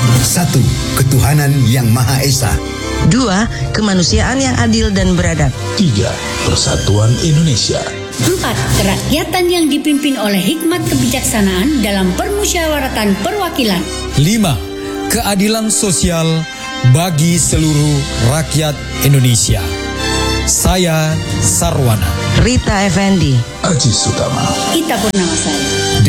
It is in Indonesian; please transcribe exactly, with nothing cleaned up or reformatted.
Satu, ketuhanan yang Maha Esa. Dua, kemanusiaan yang adil dan beradab. Tiga, persatuan Indonesia. Empat, kerakyatan yang dipimpin oleh hikmat kebijaksanaan dalam permusyawaratan perwakilan. Lima, keadilan sosial bagi seluruh rakyat Indonesia. Saya Sarwana. Rita Effendi. Aji Sutama. Ita Purnamasari.